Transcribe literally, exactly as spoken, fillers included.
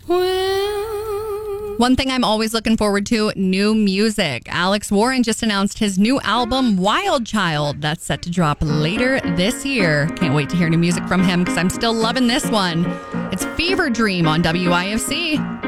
One thing I'm always looking forward to, new music. Alex Warren just announced his new album, Wild Child. That's set to drop later this year. Can't wait to hear new music from him because I'm still loving this one. It's Fever Dream on W I F C.